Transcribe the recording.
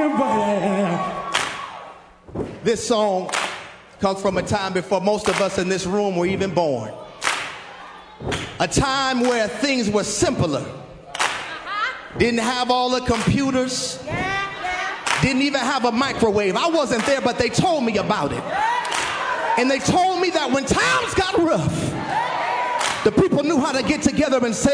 This song comes from a time before most of us in this room were even born. A time where things were simpler. Didn't have all the computers. Didn't even have a microwave. I wasn't there, but they told me about it. And they told me that when times got rough, the people knew how to get together and say,